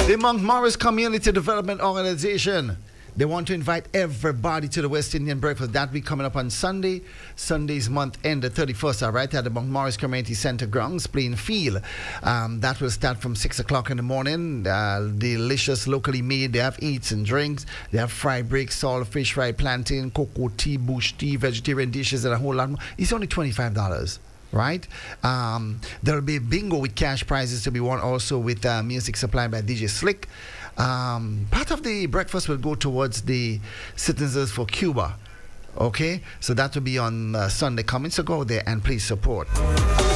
The Mount Morris Community Development Organization. They want to invite everybody to the West Indian Breakfast. That will be coming up on Sunday. Sunday's month end, the 31st, all right, at the Mount Morris Community Center grounds, Plainfield. That will start from 6 o'clock in the morning. Delicious, locally made. They have eats and drinks. They have fried breaks, salt, fish, fried plantain, cocoa tea, bush tea, vegetarian dishes, and a whole lot more. It's only $25. Right? There will be bingo with cash prizes to be won, also with music supplied by DJ Slick. Part of the breakfast will go towards the Citizens for Cuba. Okay? So that will be on Sunday coming. So go there and please support.